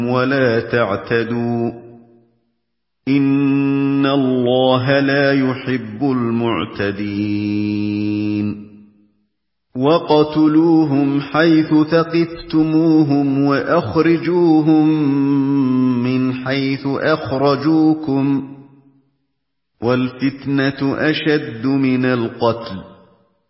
ولا تعتدوا إن الله لا يحب المعتدين وقتلوهم حيث ثقفتموهم وأخرجوهم من حيث أخرجوكم والفتنة أشد من القتل